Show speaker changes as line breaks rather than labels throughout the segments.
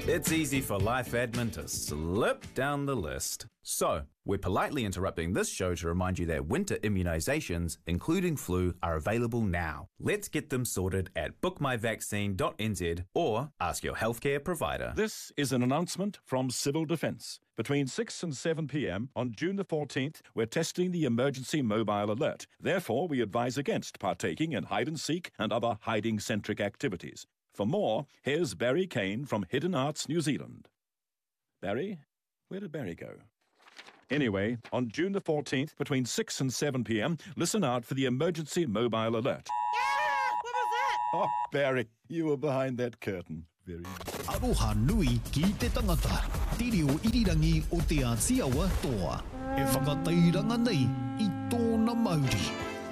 It's easy for life admin to slip down the list. So, we're politely interrupting this show to remind you that winter immunisations, including flu, are available now. Let's get them sorted at bookmyvaccine.nz or ask your healthcare provider.
This is an announcement from Civil Defence. Between 6 and 7 p.m. on June the 14th, we're testing the emergency mobile alert. Therefore, we advise against partaking in hide-and-seek and other hiding-centric activities. For more, here's Barry Kane from Hidden Arts New Zealand. Barry? Where did Barry go? Anyway, on June the 14th, between 6 and 7 p.m, listen out for the emergency mobile alert.
What was that?
Oh, Barry, you were behind that curtain. Very
Aroha nui ki te tangata. Tiri o irirangi o te Ātiawa toa. E whakatairanga nei I tōna Māori.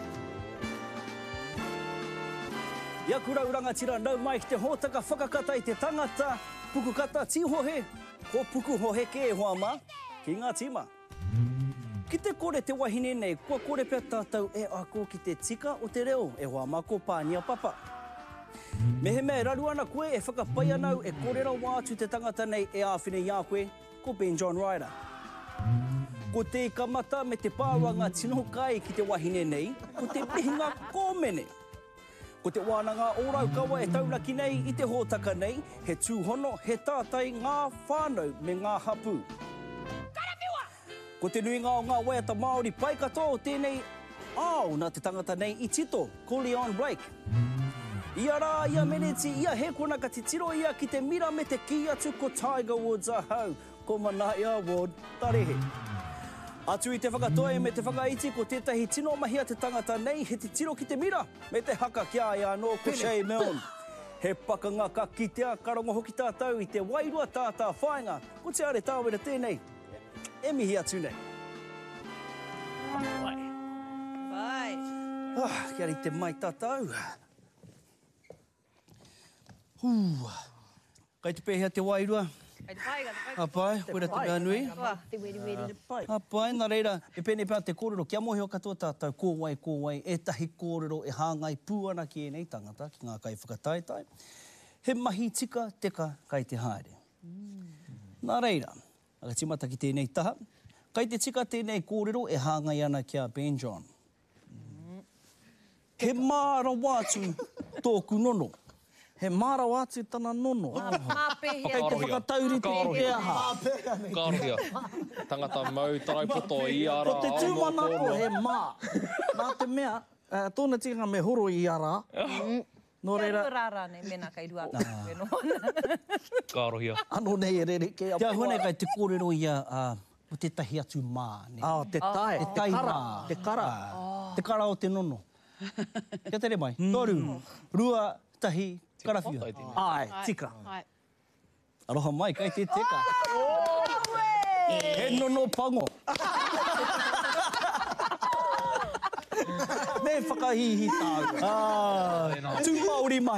Ia kura uranga tira nau mai ki te hōtaka whakakata I te tangata. Puku kata tihohe. Ko puku hohe ke e hoa mā. Ki ngā tima. Ki te kore te wahine nei, kua kore pia tātou e ako ki te tika o te reo. E hoa mā ko pānia papa. Me he mea raru ana koe e whakapai anau e kōrera wātu te tangata nei e āwhine i a koe, ko Ben John Ryder. Ko te kamata me te pāwanga tino kai ki te wahine nei, ko te pihinga kōmene. Ko te wānanga ōrau kawa e tauraki nei I te hōtaka nei, he tūhono, he tātai ngā whānau me ngā hapu. Ko te nuinga o ngā waiata Māori pai katoa o tēnei ao nā te tangata nei I tito, ko Leon Blake. Ia rā, ia meneti, ia he kona ka te tiro ia ki te mira me te ki atu ko Tiger Woods ahau, ko Manaia Ward Tarehe. Atu I te whakatoe me te whakaiti ko tētahi tino mahia te tangata nei, he te tiro ki te mira, me te haka kia I anō ko Shay Milne. He pakanga ka kitea, karongo hoki tātou I te wairua tātā whainga, ko te are tāwera tēnei. E mihi atu nei.
Bye.
Kia ri te mai tātou. Kai te pēhea te wairua. Apai, koera te mea nui.
Te weri.
Apai, nā reira, e pēne pēr te kōrero, kia mohe o katoa tātou, kōwai, e tahi kōrero, e hāngai pūana ki e nei tangata, ki ngā kai whakataetai. He mahi tika teka kai te haere. Nā reira, aga timata ki tēnei taha, kai te tika tēnei kōrero e hāngai ana kia Ben John. He māra wātu tōku nono. He māra wātu tana nono.
Māpehea.
Kai te whakatauri te aha.
Kārohia. Tangata mau, taraupoto, iara.
Ko te tūmana ko he mā. Nā te mea, tōna tika me horo i ara. Nō reira.
Kia rara nei, mena kai rua.
Kārohia.
Anō nei e rere ke. Kia hone kai te kōrero ia o te tahi atu mā.
Te tae.
Te tai mā.
Te kara.
Te kara o te nono. Kia tere mai. Toru, rua, tahi, karawhia. Ai, tika. Aroha mai, kai te teka. He nono pango. Me whakahihi tāu. Tū Māori mai.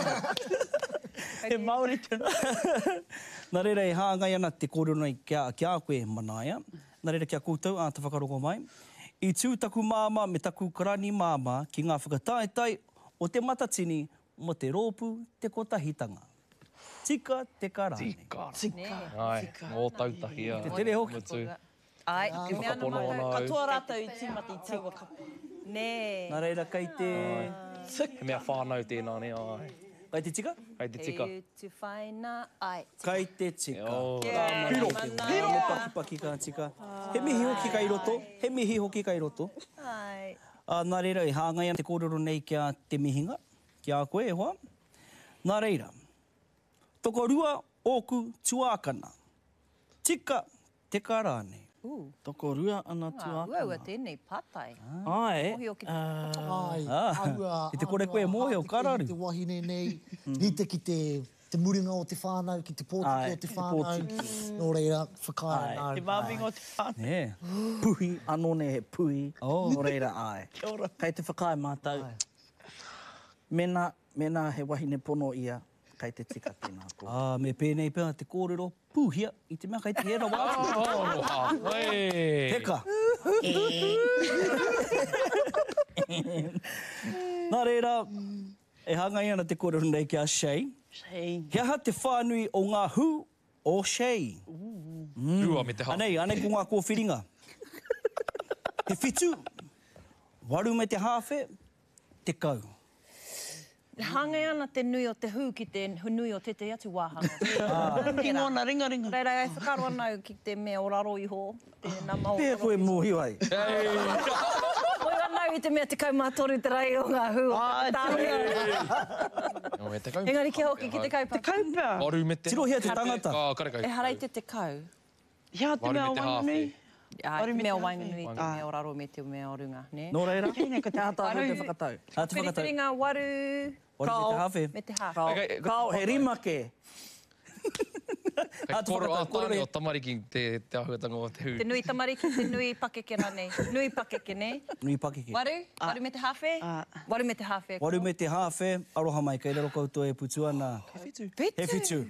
He Māori tēnā. Nā reira e hāngai ana te kōrero nei kia koe Manaia. Nā reira kia koutou, te whakaroko mai. I tū taku māma me taku karani māma ki ngā whakataetai o te matatini mo te rōpu te kotahitanga. Tika te karani.
Tika. Ai, ngō tautahi a.
Te tere hoki.
Ai, te mea
Whakapono
nama.
ana.
Katoa rātou I timata I taua kapu. Nē.
Nā reira kai te...
He mea whānau tēnā ne, ai.
Kai te tika?
Kai te tika.
Te utu whaina, ai.
Kai te tika.
Oh.
Piro. Piro. Me paki ka tika. He mihi hoki kai roto. He mihi hoki kai roto.
Ai.
Nā reira e hāngai ana te kōrero nei kia te mihinga. Kia koe e hoa. Nā reira. Toko rua oku tuākana. Tika te karane.
Toko rua ana tuākana.
Ua tēnei patai.
Ai.
Mohi o ki te
Ai, aua.
I te kore koe mohe o kararu.
I te wahine nei, rite ki te muringa o te whānau, ki te pōtiki o te whānau. Nō reira, whakaia nā.
Te māminga o te whānau.
Nē.
Puhi, anō ne he puhi. Nō reira ai.
Kia ora.
Kai te whakae mātou. Mena he wahine pono ia. Kai te tika tēnā ko.
Me pēnei pēnā te kōrero pūhia I te mea kai te hera wātu.
Oh, wei.
Teka. Nā reira, E hangai ana te kōrero nei ki a Shay.
Shei.
He aha te whānui o ngā hu o Shay.
Rua me te ha.
Anei ko ngā kōwhiringa. He whitu, waru me te hawhe, te kau.
Hangai ana te nui o te hū ki te nui o te atu wāhanga.
Ki ngona ringa.
Reira, ai whakaro ana ki te mea o raro iho. Tēnā mau.
Pēr koe mōhi ai.
Oi anau i te mea te kaumātoru te rai o ngā hū.
O me te kau.
Engari kia hoki ki te kaupapa.
Kaupea.
Waru me te...
Tiro hea te tangata.
Kare kau.
E harai te kau.
Ia te
Waru
mea
me te
wanganui.
Ai,
me
mea
te
wainganui, te mea o raro me te mea o runga. Ne?
Nō reira.
Kei ko te hata te whakatau.
Ha te whakatau.
Whiriwhiringa waru...
Waru me te hawhe.
Me te hawhe.
Kao he rimake.
Kei koro a tāne o tamariki te ahuatanga o te hū.
Te nui tamariki, te nui pakeke rane. Nui pakeke, ne?
Nui pakeke.
Waru? Waru me te hawhe? Waru me te hawhe.
Waru me te hawhe, aroha mai, kei rero koutou e putu ana. He whitu.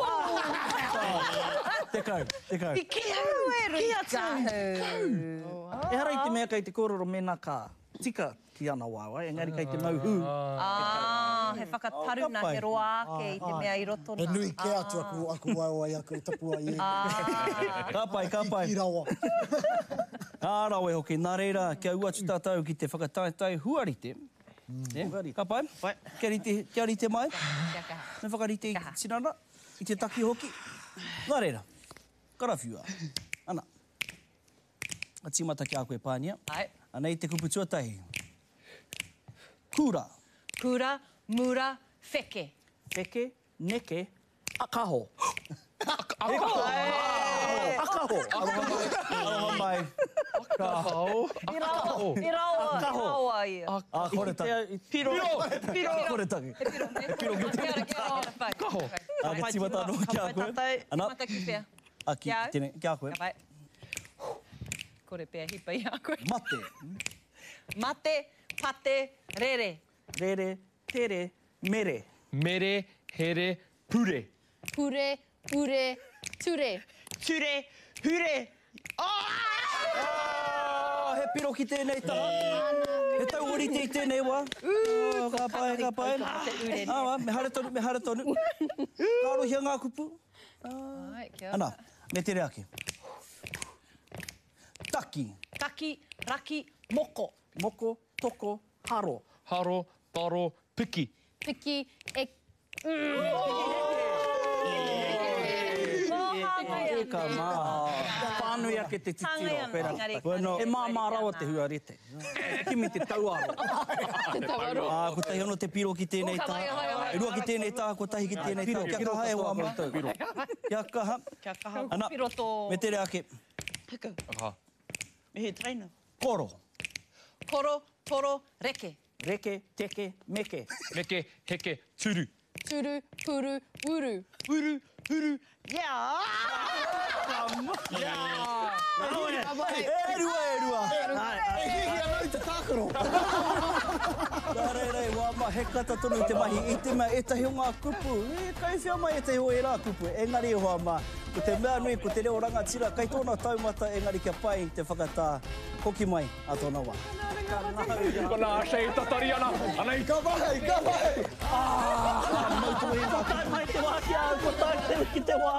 Te kau.
Ki atu.
E harai te mea kei te kōrero mena ka tika ki ana wāwa, engari kei te mau hū.
He whakataru na he roa ake i te mea i roto na.
E nui ke atu aku waiwai aku tapua i.
Ka pai.
I rawa.
Ārawe hoki, nā reira, kia ua tu tātou ki te whakataetai huarite. Ka pai? Kia rite mai? Me whakarite i tinana, i te taki hoki. Nā reira, karawhiua. Ana. A timata ki a koe pānia.
Ai.
Anei te kupu tuatahi. Kura.
Kura, mura, wheke.
Wheke, neke, akaho.
Akaho. Aroha mai. Akaho.
I rawa ia.
Kore taki.
Piro.
Kore taki.
Piro.
Kaho.
Ke timata anō ki a koe. Ana.
Mata ki pēr.
Ki a koe.
Ka pai. Kore pēr hipa i a koe.
Mate.
Mate, pate, rere.
Rere, tere, mere.
Mere, here, pure.
Pure, ure, ture.
Ture, hure.
He piro ki tēnei tā. He tau orite i tēnei wā. Ka pai. Me hare tonu. Ka arohia ngā kupu.
Ai, kia ora.
Ana, me te reake. Taki.
Taki, raki, moko.
Moko, toko, haro.
Haro, taro, piki.
Piki, e...
E ka mā. Whānui ake te titiro. Bueno, e mā rawa te huarete. Kimi te tauaro. Ko tahi ono te piro ki tēnei tā. E rua ki tēnei tā, ko tahi ki tēnei tā. Kia kaha e wā mātou. Kia kaha. Ana, me te reake.
Aha.
Me he trainer.
Koro.
Koro, toro, reke.
Reke, teke, meke.
Meke, heke, turu.
Turu, puru, uru.
Uru, uru, ia!
E rua.
E hihi anau te tākaro.
Tā rei, wā ma he kata tonu i te mahi. I te mea, e tahi o ngā kupu. Kai whia mai e tahi o e rā kupu. Engari e hoa ma. Ko te mea nui, ko te reo rangatira. Kai tōna taumata, engari kia pai te whakatā. Hoki mai, a tōna wā.
Ko nā shei tatari ana. Anei.
Ka wahi.
Mautu e ngā tai mai te wā kia, ko tai ki te wā.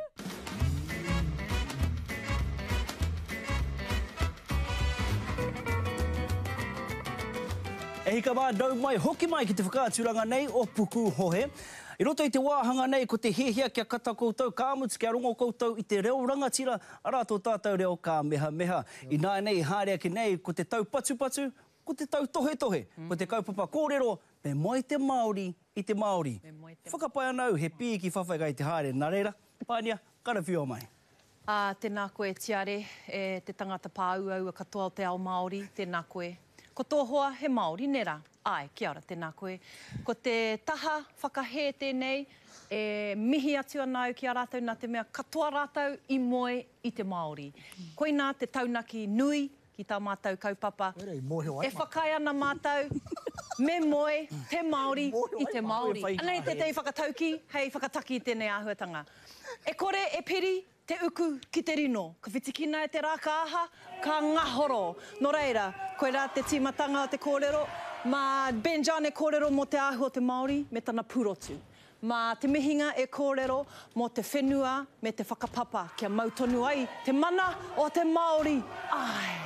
E hika mā, nau mai, hoki mai ki te whakaaturanga nei o Puku Hohe. I roto i te wāhanga nei, ko te hehea kia kata koutou, ka amutu kia rongo koutou i te reo rangatira, ara tō tātou reo ka meha. I nā nei, hārea ki nei, ko te tau patu, ko te tau tohe, ko te kaupapa kōrero, me moi te Māori i te Māori. Whakapai anau, he pī ki whawhaiga i te haere. Nā reira, Pānia, karawhiua mai.
Tēnā koe tiare, te tangata pāuaua katoa o te ao Māori, tēnā koe. Ko tō hoa he Māori, nera. Ai, kia ora, tēnā koe. Ko te taha whakahē tēnei, mihi atu anau ki a rātou nā te mea katoa rātou i moe i te Māori. Koina te taunaki nui ki tā mātou kaupapa. E whakai ana mātou, me moe te Māori i te Māori. Anei te tei whakatauki, hei whakataki i tēnei āhuatanga. E kore, e piri, te uku ki te rino. Ka whitikina e te rā ka aha, ka ngahoro. Nō reira, koe rā te timatanga o te kōrero, Ma Ben John e kōrero mō te āhua te Māori me tana purotu. Ma te mihinga e kōrero mō te whenua me te whakapapa kia mautonu ai te mana o te Māori. Ai!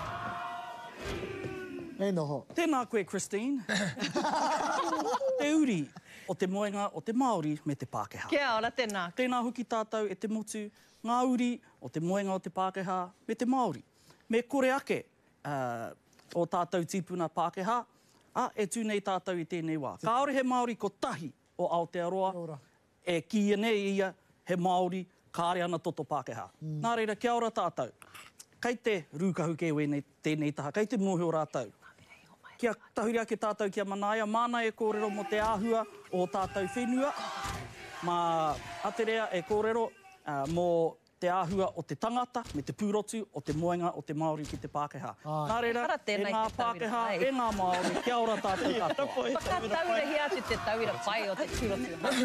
E noho.
Tēnā koe, Christine. Te uri o te moenga o te Māori me te Pākehā.
Kia ora, tēnā.
Tēnā hoki tātou e te motu, ngā uri o te moenga o te Pākehā me te Māori. Me kore ake o tātou tīpuna Pākehā, e tūnei tātou i tēnei wā. Kāore he Māori ko tahi o Aotearoa, e kia nei ia he Māori kāre ana toto Pākehā. Nā reira, kia ora tātou. Kei te rūkahu ke wēnei tēnei taha, kei te mōhio rātou. Kia tahuri ake tātou kia manaia, māna e kōrero mo te āhua o tātou whenua. Mā aterea e kōrero mō te āhua o te tangata, me te pūrotu, o te moenga o te Māori ki te Pākehā. Nā reira, e ngā Pākehā, e ngā Māori, kia ora tātou katoa.
Whakataura hi atu te tauira pai o te pūrotu.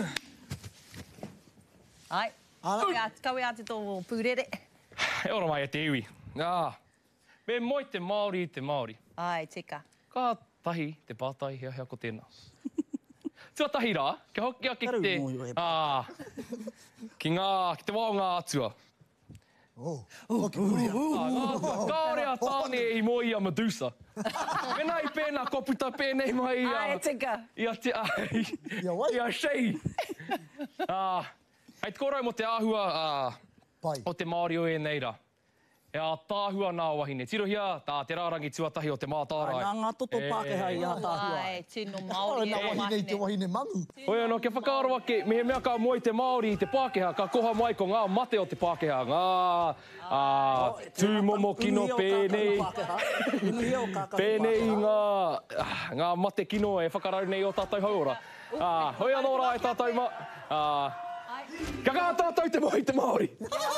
Ai, kawe atu tō pūrere.
E ora mai e te iwi. Me moi te Māori i te Māori.
Ai, tika.
Ka tahi te pātai hea hea ko tēnā. Tua tahi rā, kia hoki ake ki te... ki te wao ngā atua.
Hoki puri.
Kāore a tāne i moi a Medusa. Menai pēnā koputa pēnei mai i a...
Ai, tika.
I a Shei. Hei te kōrau mo te āhua o te Māori o e nei rā. E a tāhua nā wahine. Tirohia, tā te rārangi tuatahi o te mātārai.
Ngā toto Pākehā i a tāhua.
Ai, tino Māori
Nā wahine i te wahine mangu.
Oi anō, ke whakaaro ake, mehe mea ka moi te Māori i te Pākehā, ka koha mai ko ngā mate o te Pākehā. Ngā tūmomo kino pēnei. Pēnei ngā mate kino e whakarau nei o tātou haura. Hoi anō rā e tātou ma. Ka kā tātou te moi te Māori.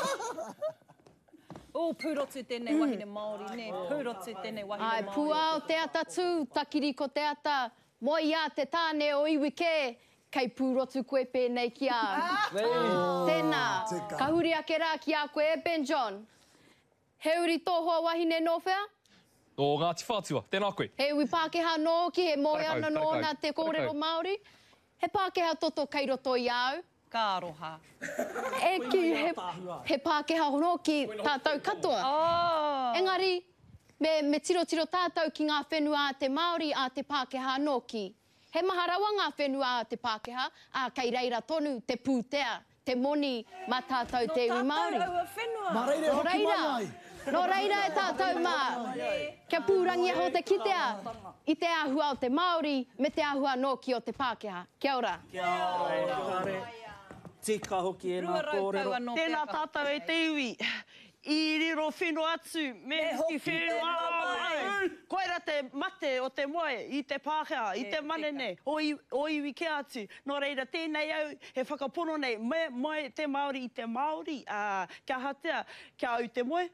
O, pūrotu tēnei wahine Māori, ne, pūrotu tēnei wahine Māori.
Ai, pua o te ata tū, takiri ko te ata, moi ia te tāne o iwi kē, kei pūrotu koe pēnei ki a. Tēnā, ka huri ake rā ki a koe e Ben John. He uri tōhua wahine nō whea?
O Ngāti Whātua, tēnā koe.
He ui Pākehā nō ki he moe ana nō na te kōrero Māori. He Pākehā toto kei roto i au.
Ka aroha.
E ki he Pākehā hono ki tātou katoa. Engari, me tiro tātou ki ngā whenua a te Māori a te Pākehā nō ki. He maharawa ngā whenua a te Pākehā, kei reira tonu te pūtea, te moni ma tātou te iwi Māori.
No tātou aua whenua.
Mā reire hoki mai ai.
No reira e tātou mā. Kia pūrangi ho te kitea. I te āhua o te Māori, me te āhua nō ki o te Pākehā. Kia ora.
Kia ora. Tika hoki e nā kōrero.
Tēnā tātou e te iwi. I riro whenua atu, me hoki whenua mai. Koera te mate o te moe, i te Pākehā, i te manene, o iwi ke atu. Nō reira, tēnei au, he whakapono nei, moe te Māori i te Māori, kia hatea, kia au te moe.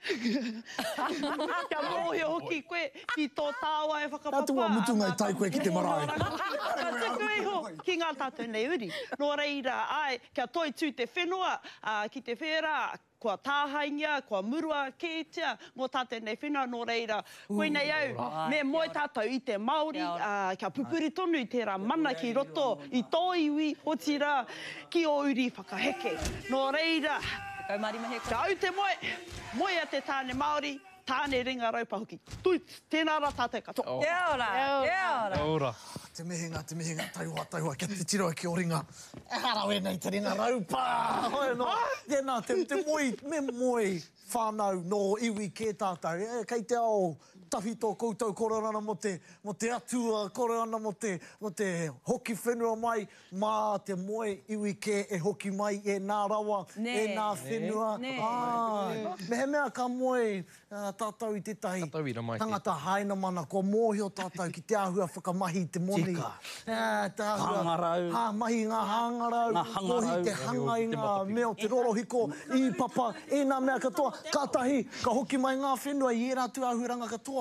Kia mōhio hoki koe, ki tō tāua e whakapapa.
Tātua mutunga i tai koe ki te marae.
Te koe ho, ki ngā tātou nei uri. Nō reira, ai, kia toi tū te whenua, ki te whera, kua tāhaingia, kua murua, kētia, ngō tātou nei whenua, nō reira. Koe nei au, me moe tātou i te Māori, kia pupuri tonu i tērā mana ki roto, i tō iwi, o tira, ki o uri whakaheke. Nō reira, kia au te moe, moe a te tāne Māori, tāne ringa raupahuki. Tui, tēnā rā tātou katoa.
Kia ora, kia ora.
Kia ora.
Te mihinga, taihua, kia te tiro ki o ringa. E hara wēnei te ringa raupa. Hoi no, tēnā, te moi, me moi whānau no iwi kē tātou. Kei te ao, tahi tō koutou kororana mo te atua, kororana mo te hoki whenua mai, mā te moe iwi kē e hoki mai e nā rawa, e nā whenua. Mehe mea ka moe tātou i te tahi. Tangata haina mana, ko mōhio tātou ki te āhua whakamahi te moni.
Hangarau.
Mahi ngā hangarau. Kohi te hanga i ngā mea o te rorohiko, i papa, e nā mea katoa, kātahi, ka hoki mai ngā whenua i e rā tu āhuranga katoa.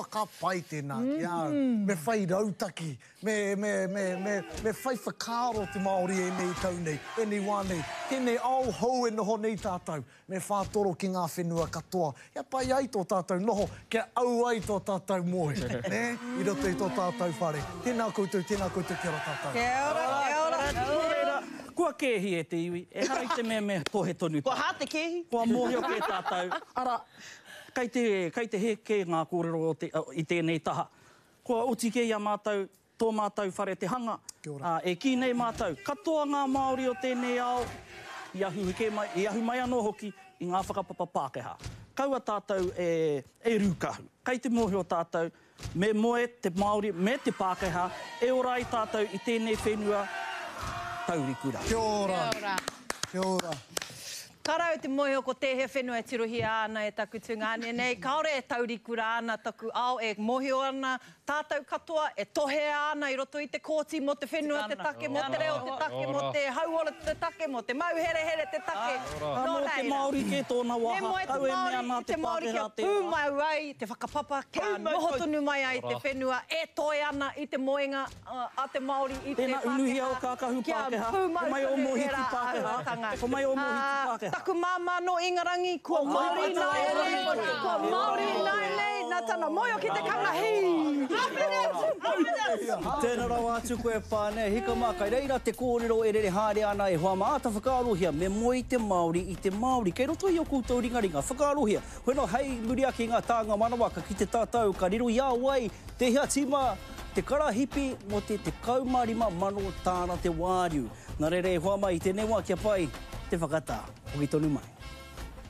katoa ka pai tēnā ki au. Me whai rautaki, me whai whakaro te Māori e nei tau nei, e nei wānei. Tēnei au hou e noho nei tātou, me whātoro ki ngā whenua katoa. Ia pai ai tō tātou noho, kia au ai tō tātou moe. Ne? I roto i tō tātou whare. Tēnā koutou, kia ora tātou.
Kia ora.
Kua kehi e te iwi, e harai te me tohe tonu.
Kua hā te kehi?
Kua mōhio ke tātou. Ara, kei te he ke ngā kōrero i tēnei taha. Kua uti ke ia mātou, tō mātou whare te hanga. E ki nei mātou, katoa ngā Māori o tēnei ao, i ahu mai anō hoki i ngā whakapapa Pākehā. Kaua tātou e rūkahu. Kei te mōhio tātou, me moe te Māori, me te Pākehā, e ora i tātou i tēnei whenua, taurikura.
Kia ora. Kia ora.
Karau te moe o ko te he whenua e tirohi ana e taku tunga nei. Kaore e taurikura ana taku ao e mohio ana tātou katoa e tohe ana i roto i te kōti mo te whenua te take, mo te reo te take, mo te hauora te take, mo te mauhere te take.
Nō te Māori ke tōna waha, kau e mea nā te Pākehā te
pū mai ai, te whakapapa, kia noho tonu mai ai te whenua, e toe ana i te moenga a te Māori i te Pākehā.
Tēnā unuhia o kākahu Pākehā, ko mai o mohiti Pākehā, ko mai o mohiti Pākehā.
Taku māma no Ingarangi, kua Māori nai nei, kua Māori nai nei, nā tana moio ki te kanga
Tēnā rau atu koe whānea, hika mākai reira te kōrero e rere hāre ana e hoa maata whakaarohia, me moi te Māori i te Māori. Kei roto i o koutou ringaringa, whakaarohia. Hoeno hei muria ki ngā tānga manawaka ki te tātou, ka riro ia wai, te hea tima, te karahipi mo te kaumarima mano tāna te wāriu. Nā rere e hoa mai, te newa kia pai, te whakata, hoki tonu mai.